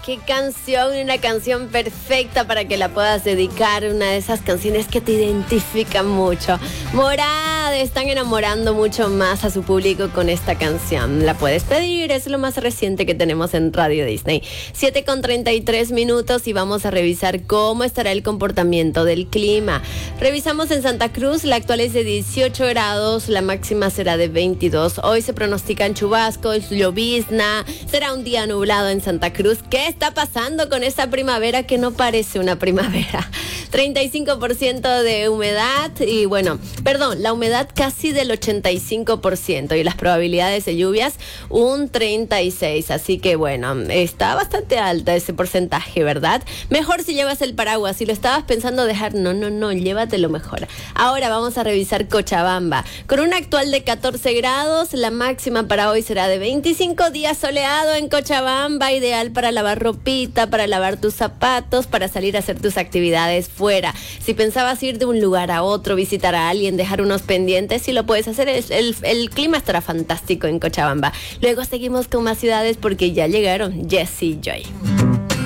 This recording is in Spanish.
qué canción, una canción perfecta para que la puedas dedicar, una de esas canciones que te identifican mucho. Morad están enamorando mucho más a su público con esta canción. La puedes pedir, es lo más reciente que tenemos en Radio Disney. 7:33 y vamos a revisar cómo estará el comportamiento del clima. Revisamos en Santa Cruz, la actual es de 18 grados, la máxima será de 22. Hoy se pronostican chubascos, llovizna, será un día nublado en Santa Cruz. ¿Qué está pasando con esta primavera que no parece una primavera? 35% de humedad y la humedad casi del 85% y las probabilidades de lluvias un 36%. Así que está bastante alta ese porcentaje, ¿verdad? Mejor si llevas el paraguas. Si lo estabas pensando dejar, no, llévatelo mejor. Ahora vamos a revisar Cochabamba. Con una actual de 14 grados, la máxima para hoy será de 25, días soleado en Cochabamba, ideal para lavar ropita, para lavar tus zapatos, para salir a hacer tus actividades fuera. Si pensabas ir de un lugar a otro, visitar a alguien, dejar unos pendientes, si lo puedes hacer, el clima estará fantástico en Cochabamba. Luego seguimos con más ciudades porque ya llegaron Jesse y Joy.